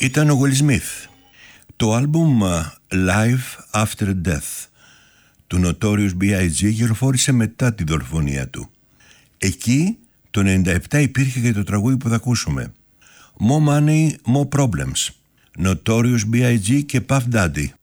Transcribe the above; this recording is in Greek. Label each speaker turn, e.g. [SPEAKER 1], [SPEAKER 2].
[SPEAKER 1] Ήταν ο Will Smith. Το άλμπουμ Life After Death του Notorious B.I.G. κυκλοφόρησε μετά τη δολοφονία του. Εκεί το 97 υπήρχε και το τραγούδι που θα ακούσουμε, More Money, More Problems, Notorious B.I.G. και Puff Daddy.